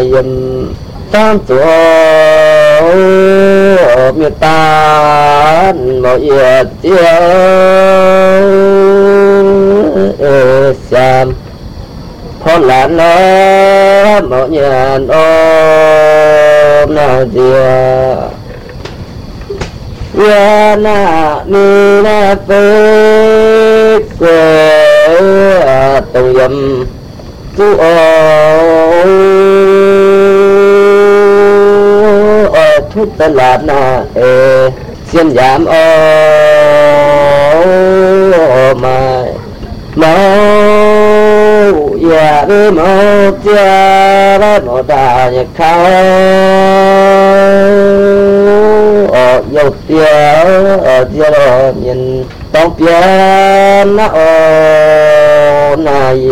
yếm tam tuổi miệt tan mọi yết tiêu xem con là nó mọi nhân ôm nào dia ya na ni na phê quê tông yếm tu thút ta là na xiên giảm mà mau ya đi mau tia ra mau ta nhạc khao dầu tia đó nhìn tông tiền na này